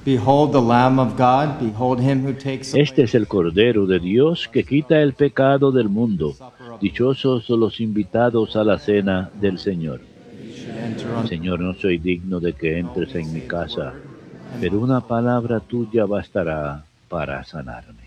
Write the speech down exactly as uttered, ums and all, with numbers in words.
Behold the Lamb of God, behold him who takes away Este es el Cordero de Dios que quita el pecado del mundo. Dichosos los invitados a la cena del Señor. enter on. Señor, no soy digno de que entres en mi casa, pero una palabra tuya bastará para sanarme.